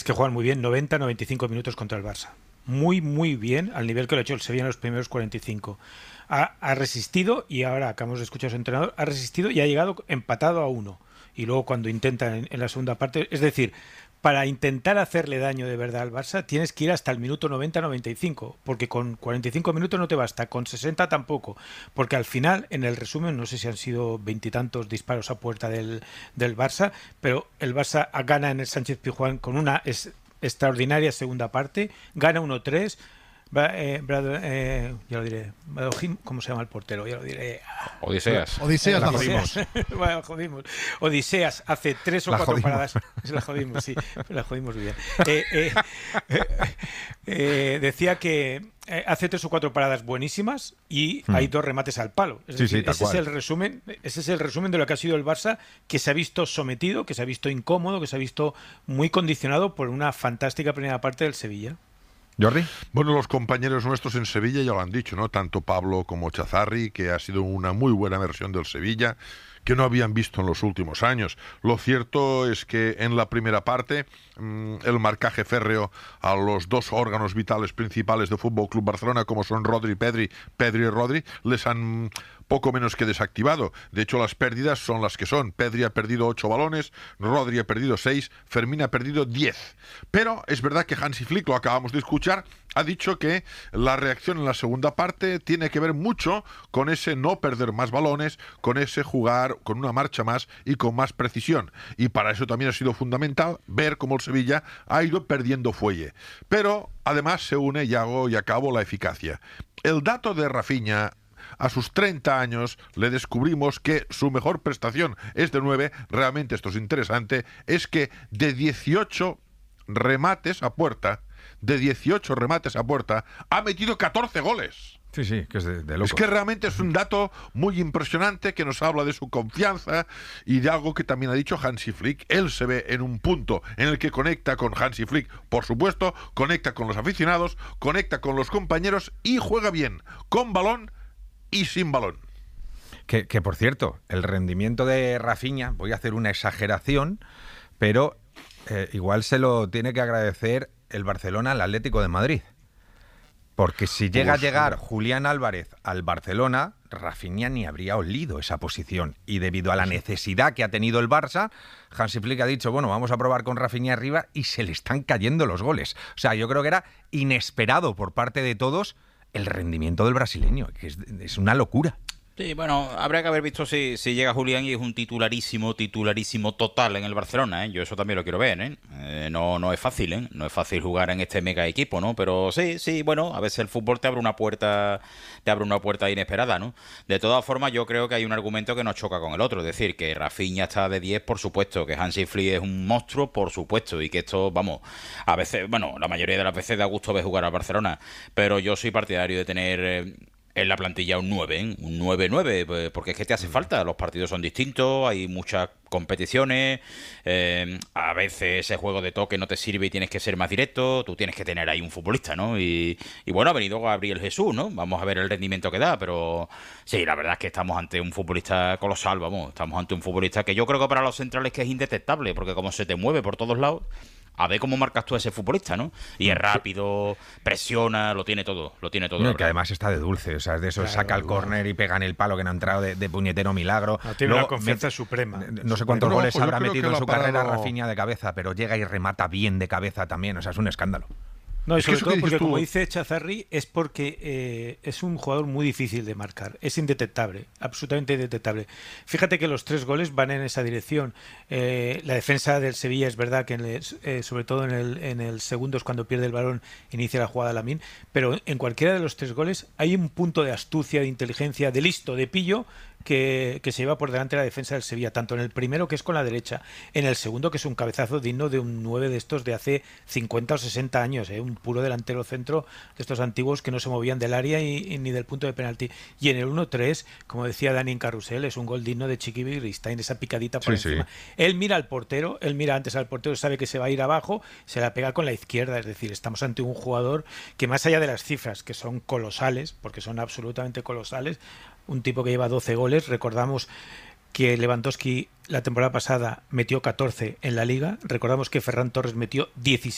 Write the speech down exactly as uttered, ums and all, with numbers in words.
que juegan muy bien, noventa a noventa y cinco minutos contra el Barça. Muy, muy bien, al nivel que lo ha hecho el Sevilla en los primeros cuarenta y cinco. Ha, ha resistido, y ahora acabamos de escuchar a su entrenador, ha resistido y ha llegado empatado a uno. Y luego cuando intenta en, en la segunda parte, es decir, para intentar hacerle daño de verdad al Barça tienes que ir hasta el minuto noventa a noventa y cinco, porque con cuarenta y cinco minutos no te basta, con sesenta tampoco, porque al final, en el resumen, no sé si han sido veintitantos disparos a puerta del, del Barça, pero el Barça gana en el Sánchez Pizjuán con una es, extraordinaria segunda parte, gana uno tres. Eh, eh, ya lo diré. ¿Cómo se llama el portero? Ya lo diré. Odiseas. Odiseas la jodimos. Bueno, jodimos. Odiseas hace tres o la cuatro jodimos. paradas. La jodimos, sí. La jodimos bien. Eh, eh, eh, eh, decía que eh, hace tres o cuatro paradas buenísimas y hmm. hay dos remates al palo. Es sí, decir, sí, tal ese cual. es el resumen. Ese es el resumen de lo que ha sido el Barça, que se ha visto sometido, que se ha visto incómodo, que se ha visto muy condicionado por una fantástica primera parte del Sevilla. Jordi. Bueno, los compañeros nuestros en Sevilla ya lo han dicho, ¿no? Tanto Pablo como Chazarri, que ha sido una muy buena versión del Sevilla, que no habían visto en los últimos años. Lo cierto es que en la primera parte mmm, el marcaje férreo a los dos órganos vitales principales de Fútbol Club Barcelona, como son Rodri y Pedri, Pedri y Rodri, les han poco menos que desactivado. De hecho, las pérdidas son las que son. Pedri ha perdido ocho balones, Rodri ha perdido seis, Fermín ha perdido diez. Pero es verdad que Hansi Flick, lo acabamos de escuchar, ha dicho que la reacción en la segunda parte tiene que ver mucho con ese no perder más balones, con ese jugar con una marcha más y con más precisión. Y para eso también ha sido fundamental ver cómo el Sevilla ha ido perdiendo fuelle. Pero además se une, y hago y acabo, la eficacia. El dato de Rafinha, a sus treinta años, le descubrimos que su mejor prestación es de nueve. Realmente esto es interesante. Es que de dieciocho remates a puerta, de dieciocho remates a puerta, ha metido catorce goles. Sí, sí, que es de, de locos. Es que realmente es un dato muy impresionante que nos habla de su confianza y de algo que también ha dicho Hansi Flick. Él se ve en un punto en el que conecta con Hansi Flick, por supuesto, conecta con los aficionados, conecta con los compañeros y juega bien, con balón y sin balón. Que, que por cierto, el rendimiento de Rafinha, voy a hacer una exageración, pero eh, igual se lo tiene que agradecer el Barcelona al Atlético de Madrid. Porque si llega Uf, a llegar Julián Álvarez al Barcelona, Rafinha ni habría olido esa posición. Y debido a la necesidad que ha tenido el Barça, Hansi Flick ha dicho, bueno, vamos a probar con Rafinha arriba, y se le están cayendo los goles. O sea, yo creo que era inesperado por parte de todos el rendimiento del brasileño, que es, es una locura. Sí, bueno, habría que haber visto si, si llega Julián y es un titularísimo, titularísimo total en el Barcelona, ¿eh? Yo eso también lo quiero ver, ¿eh? Eh, no, no es fácil, ¿eh? No es fácil jugar en este mega equipo, ¿no? Pero sí, sí, bueno, a veces el fútbol te abre una puerta, te abre una puerta inesperada, ¿no? De todas formas, yo creo que hay un argumento que nos choca con el otro, es decir, que Rafinha está de diez, por supuesto, que Hansi Flick es un monstruo, por supuesto, y que esto, vamos, a veces, bueno, la mayoría de las veces da gusto ver jugar al Barcelona, pero yo soy partidario de tener Eh, en la plantilla un nueve, ¿eh? Un nueve nueve, porque es que te hace falta, los partidos son distintos, hay muchas competiciones, eh, a veces ese juego de toque no te sirve y tienes que ser más directo, tú tienes que tener ahí un futbolista, ¿no? Y, y bueno, ha venido Gabriel Jesús, ¿no? Vamos a ver el rendimiento que da, pero sí, la verdad es que estamos ante un futbolista colosal, vamos, estamos ante un futbolista que yo creo que para los centrales que es indetectable, porque como se te mueve por todos lados, a ver cómo marcas tú a ese futbolista, ¿no? Y es rápido, presiona, lo tiene todo, lo tiene todo. No, que además está de dulce, o sea, es de eso, claro, saca el córner y pega en el palo que no ha entrado de, de puñetero milagro. No, tiene Luego, una confianza me, suprema. No sé cuántos no, goles pues habrá metido en su parado... carrera Rafinha de cabeza, pero llega y remata bien de cabeza también, o sea, es un escándalo. No, y sobre todo porque, como dice Chazarri, es porque eh, es un jugador muy difícil de marcar, es indetectable, absolutamente indetectable. Fíjate que los tres goles van en esa dirección. Eh, la defensa del Sevilla es verdad que en el, eh, sobre todo en el, en el segundo es cuando pierde el balón, inicia la jugada Lamine, pero en cualquiera de los tres goles hay un punto de astucia, de inteligencia, de listo, de pillo, que, que se lleva por delante la defensa del Sevilla, tanto en el primero, que es con la derecha, en el segundo, que es un cabezazo digno de un nueve de estos de hace cincuenta o sesenta años, ¿eh? Un puro delantero centro de estos antiguos que no se movían del área y, y ni del punto de penalti. Y en el uno tres, como decía Dani en Carrusel, es un gol digno de Chiqui Beristain, esa picadita por sí, encima. Sí. Él mira al portero, él mira antes al portero, sabe que se va a ir abajo, se la pega con la izquierda, es decir, estamos ante un jugador que, más allá de las cifras, que son colosales, porque son absolutamente colosales, un tipo que lleva doce goles, recordamos que Lewandowski la temporada pasada metió catorce en la Liga, recordamos que Ferran Torres metió dieciséis